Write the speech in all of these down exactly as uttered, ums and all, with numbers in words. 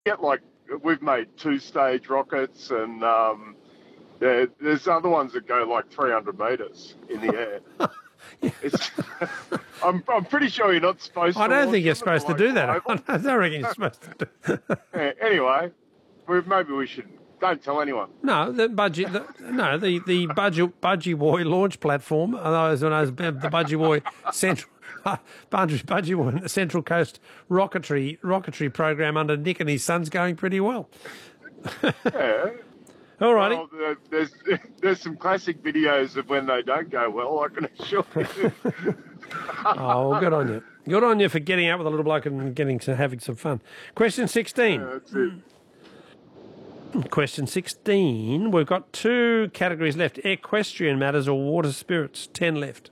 get like we've made two-stage rockets, and um, there, there's other ones that go like three hundred meters in the air. It's, I'm, I'm pretty sure you're not supposed to. I don't think you're launch them at supposed the to do that. local I don't reckon you're supposed to do Yeah, anyway, we, maybe we should. Don't tell anyone. No, the budgie, the, no, the the budgie budgie boy launch platform. Otherwise, when I was the budgie boy central budgie budgie boy Central Coast rocketry rocketry program under Nick and his sons going pretty well. Yeah. All righty. Well, there- there's there's some classic videos of when they don't go well. I can assure you. Oh, well, good on you. Good on you for getting out with a little bloke and getting to having some fun. Question sixteen. Yeah, that's it. Question sixteen. We've got two categories left: equestrian matters or water spirits. Ten left.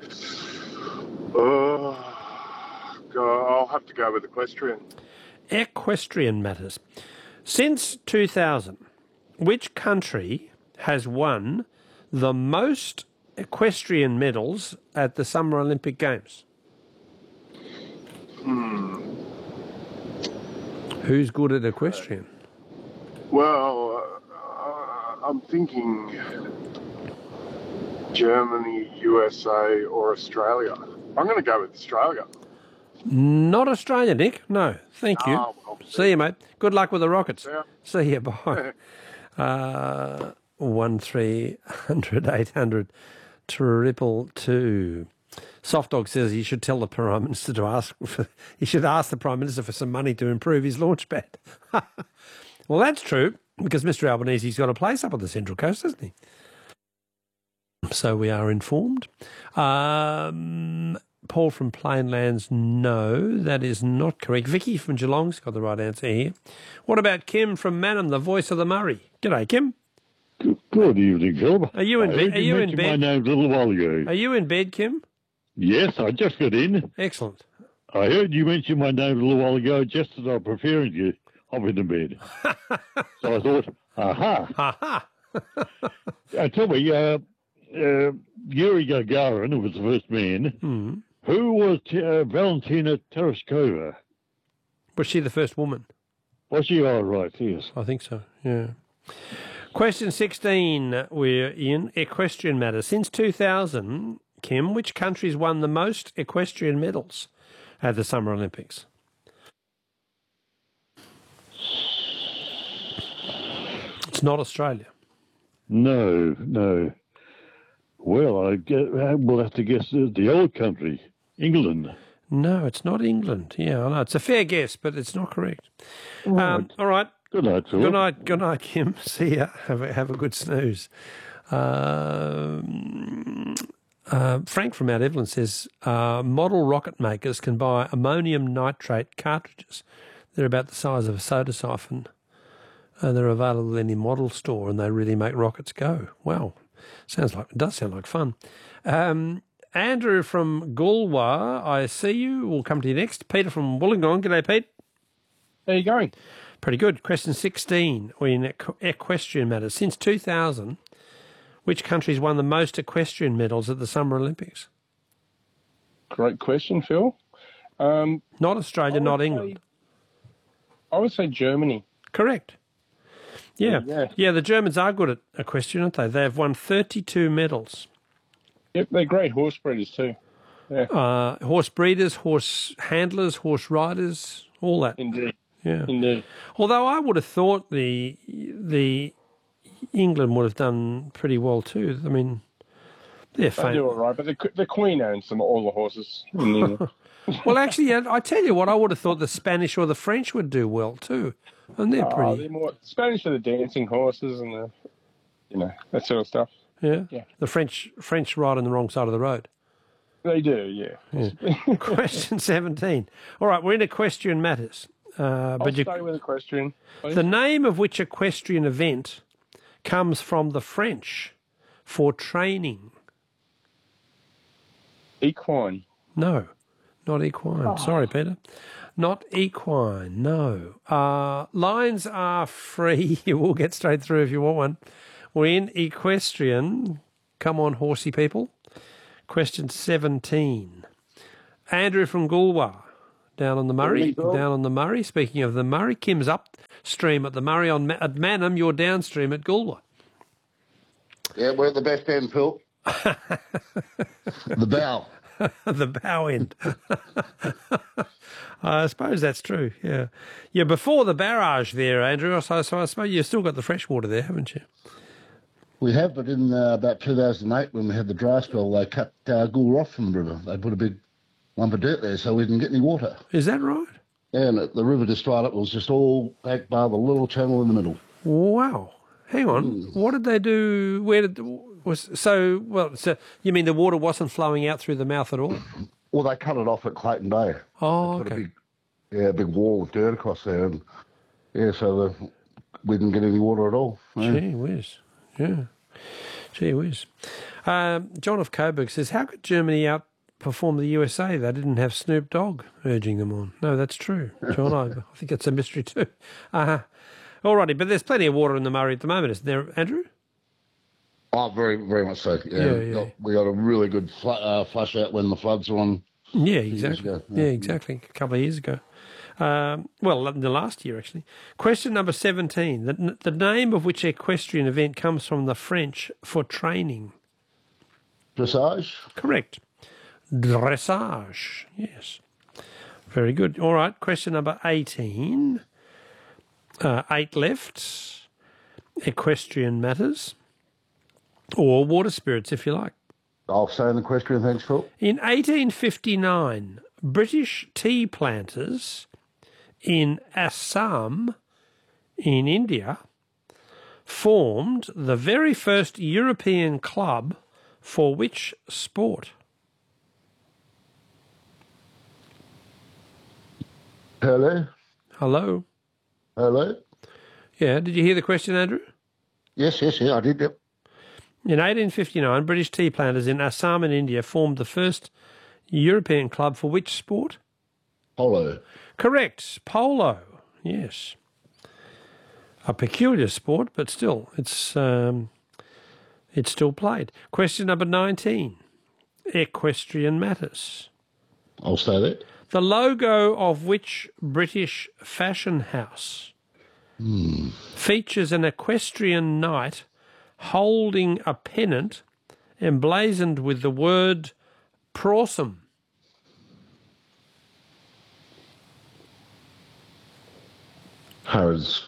Oh, God, I'll have to go with equestrian. Equestrian matters. Since two thousand, which country has won the most equestrian medals at the Summer Olympic Games? Hmm. Who's good at equestrian? Well, uh, I'm thinking Germany, U S A, or Australia. I'm going to go with Australia. Not Australia, Nick. No, thank you. Oh, well, See you, mate. Good luck with the Rockets. Yeah. See you. Bye. uh, one three hundred eight hundred triple two. Soft Dog says he should tell the Prime Minister to ask for, he should ask the Prime Minister for some money to improve his launch pad. Well, that's true, because Mister Albanese's got a place up on the Central Coast, hasn't he? So we are informed. Um, Paul from Plainlands, no, that is not correct. Vicky from Geelong's got the right answer here. What about Kim from Manham, the voice of the Murray? G'day, Kim. Good, good evening, Phil. Are you in I bed? heard Are you in mention bed? my name a little while ago. Are you in bed, Kim? Yes, I just got in. Excellent. I heard you mention my name a little while ago, just as I'm preparing to hop into bed. So I thought, aha. Aha. Uh, tell me, uh, uh, Yuri Gagarin, who was the first man, Hmm. who was uh, Valentina Tereshkova? Was she the first woman? Was she all right? Yes. I think so, yeah. Question sixteen, we're in equestrian matters. Since two thousand, Kim, which countries won the most equestrian medals at the Summer Olympics? It's not Australia. No, no. Well, I get, uh, we'll have to guess the, the old country, England. No, it's not England. Yeah, I know. It's a fair guess, but it's not correct. All right. Um, all right. Good night, Philip. Good night, good night, Kim. See ya. Have a, have a good snooze. Um, uh, Frank from Mount Evelyn says uh, model rocket makers can buy ammonium nitrate cartridges. They're about the size of a soda siphon. Uh, they're available in any model store, and they really make rockets go. Wow, sounds like it does sound like fun. Um, Andrew from Galway, I see you. We'll come to you next. Peter from Wollongong. G'day, Pete. How you going? Pretty good. Question sixteen, or in equ- equestrian matters. Since two thousand, which countries won the most equestrian medals at the Summer Olympics? Great question, Phil. Um, Not Australia, I not would England. say- I would say Germany. Correct. Yeah. Yeah. Yeah, the Germans are good at equestrian, aren't they? They have won thirty-two medals. Yep, they're great horse breeders too. Yeah, Uh, horse breeders, horse handlers, horse riders, all that. indeed, Yeah. indeed. Although I would have thought the the England would have done pretty well too. I mean, they're They do famous. all right, but the the Queen owns them all the horses. In England. Well, actually, yeah, I tell you what, I would have thought the Spanish or the French would do well too, and they're Oh, pretty. they're more Spanish for the dancing horses and the, you know, that sort of stuff. Yeah. Yeah. The French French ride on the wrong side of the road. They do, yeah. Question seventeen. All right, we're in equestrian matters. Uh, I'll but you, stay with equestrian. please. the name of which equestrian event comes from the French for training? Equine. No, not equine. Sorry, Peter. Not equine, no. Uh, lines are free. You will get straight through if you want one. We're in equestrian. Come on, horsey people. Question seventeen. Andrew from Galway, down on the Murray. Morning, Bill. Down on the Murray. Speaking of the Murray, Kim's up. upstream at the Murray on Ma- at Mannum, you're downstream at Goolwa. Yeah, we're the best end, Phil. The bow. The bow end. I suppose that's true, yeah. You're before the barrage there, Andrew, so, so I suppose you've still got the fresh water there, haven't you? We have, but in uh, about two thousand eight, when we had the dry spell, they cut uh, Goolwa off from the river. They put a big lump of dirt there so we didn't get any water. Is that right? Yeah, and the river just dried up. It was just all back by the little channel in the middle. Wow. Hang on. Mm. What did they do? Where did... was So, well, so you mean the water wasn't flowing out through the mouth at all? Well, they cut it off at Clayton Bay. Oh, they put okay. A big, yeah, a big wall of dirt across there. And, yeah, so the, we didn't get any water at all. Yeah. Gee whiz. Yeah. Gee whiz. Um, John of Coburg says, how could Germany outperform the U S A? They didn't have Snoop Dogg urging them on. No, that's true, John. I, I think it's a mystery too. Uh-huh. All righty, but there's plenty of water in the Murray at the moment, isn't there, Andrew? Oh, very, very much so. Yeah, yeah, we, yeah. Got, we got a really good fl- uh, flush out when the floods were on. Yeah, exactly. Yeah. yeah, exactly. A couple of years ago. Um, well, in the last year, actually. Question number seventeen. The, the name of which equestrian event comes from the French for training? Dressage? Correct. Dressage, yes. Very good. All right, question number eighteen. Uh, eight left. Equestrian matters. Or water spirits, if you like. I'll stay in the equestrian, thanks, Phil. In eighteen fifty-nine, British tea planters in Assam, in India, formed the very first European club for which sport? Hello? Hello? Hello? Yeah, did you hear the question, Andrew? Yes, yes, yeah, I did, yep. In eighteen fifty-nine, British tea planters in Assam in India formed the first European club for which sport? Polo. Correct. Polo. Yes. A peculiar sport, but still, it's um, it's still played. Question number nineteen. Equestrian matters. I'll stay there. The logo of which British fashion house hmm. features an equestrian knight holding a pennant emblazoned with the word Prorsum? Harrods.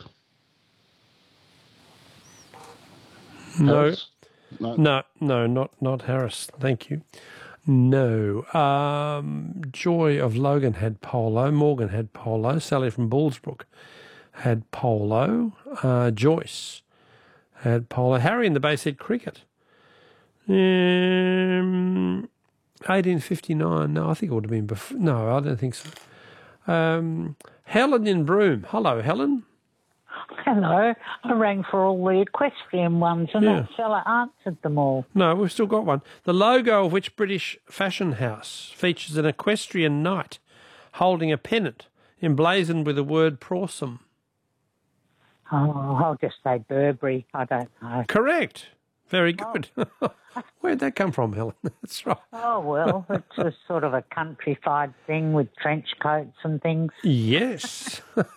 No. Harrods? No. No, no, not not Harris. Thank you. No. Um, Joy of Logan had polo. Morgan had polo. Sally from Bullsbrook had polo. Uh, Joyce had polo. Harry in the Bay said cricket. Um, eighteen fifty-nine. No, I think it would have been before. No, I don't think so. Um, Helen in Broome. Hello, Helen. Hello. I rang for all the equestrian ones and Yeah. that fella answered them all. No, we've still got one. The logo of which British fashion house features an equestrian knight holding a pennant emblazoned with the word Prorsum? Oh, I'll just say Burberry. I don't know. Correct. Very good. Where'd that come from, Helen? That's right. Oh, well, it's a sort of a countrified thing with trench coats and things. Yes.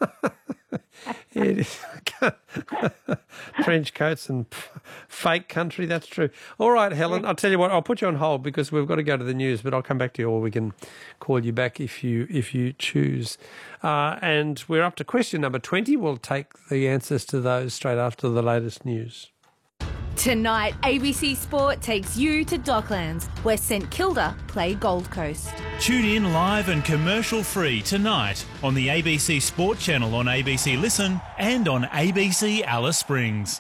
It is. Trench coats and f- fake country, that's true. All right, Helen, I'll tell you what, I'll put you on hold because we've got to go to the news, but I'll come back to you or we can call you back if you if you choose. Uh, and we're up to question number twenty. We'll take the answers to those straight after the latest news. Tonight, A B C Sport takes you to Docklands, where St Kilda play Gold Coast. Tune in live and commercial free tonight on the A B C Sport channel on A B C Listen and on A B C Alice Springs.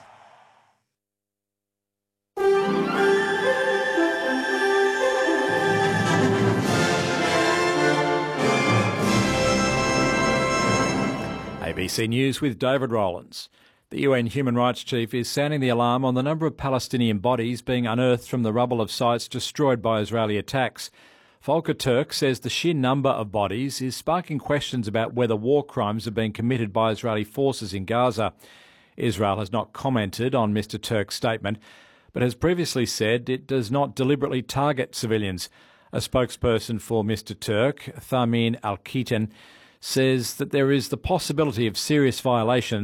A B C News with David Rowlands. The U N Human Rights Chief is sounding the alarm on the number of Palestinian bodies being unearthed from the rubble of sites destroyed by Israeli attacks. Volker Turk says the sheer number of bodies is sparking questions about whether war crimes are being committed by Israeli forces in Gaza. Israel has not commented on Mister Turk's statement, but has previously said it does not deliberately target civilians. A spokesperson for Mister Turk, Thamin Al-Kitan, says that there is the possibility of serious violations